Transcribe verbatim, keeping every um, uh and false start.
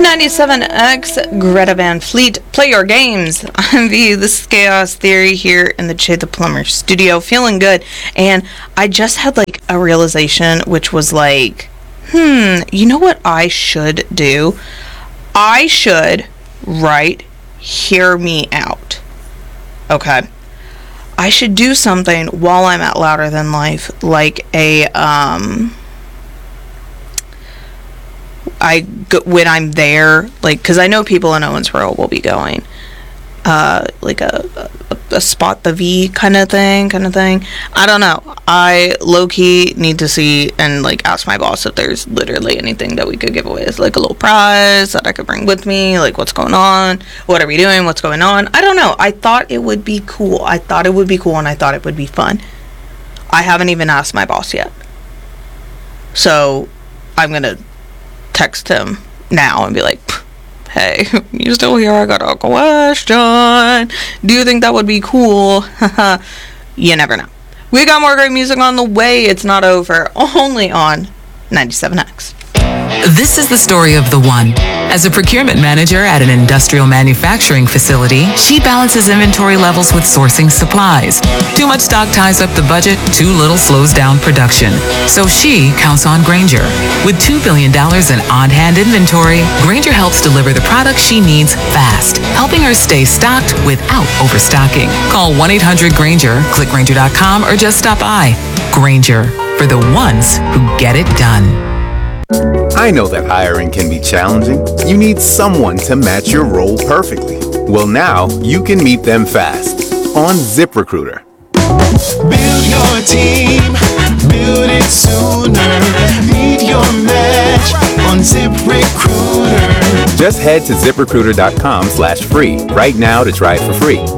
ninety-seven X, Greta Van Fleet, play your games. I'm V. This is Chaos Theory here in the Jay the Plumber studio, feeling good. And I just had like a realization, which was like, hmm, you know what I should do? I should write Hear Me Out. Okay. I should do something while I'm at Louder Than Life, like a, um... I when I'm there, like, because I know people in Owensboro will be going, uh, like a, a, a spot the V kind of thing, kind of thing. I don't know. I low key need to see and like ask my boss if there's literally anything that we could give away as like a little prize that I could bring with me. Like, what's going on? What are we doing? What's going on? I don't know. I thought it would be cool. I thought it would be cool, and I thought it would be fun. I haven't even asked my boss yet, so I'm gonna text him now and be like, hey, you still here? I got a question. Do you think that would be cool? You never know. We got more great music on the way. It's not over. Only on ninety-seven X. This is the story of the one. As a procurement manager at an industrial manufacturing facility, she balances inventory levels with sourcing supplies. Too much stock ties up the budget, too little slows down production. So she counts on Grainger. With two billion dollars in on-hand inventory, Grainger helps deliver the products she needs fast, helping her stay stocked without overstocking. Call one eight hundred Grainger, click Grainger dot com, or just stop by. Grainger, for the ones who get it done. I know that hiring can be challenging. You need someone to match your role perfectly. Well, now you can meet them fast on ZipRecruiter. Build your team, build it sooner. Meet your match on ZipRecruiter. Just head to ZipRecruiter dot com slash free right now to try it for free.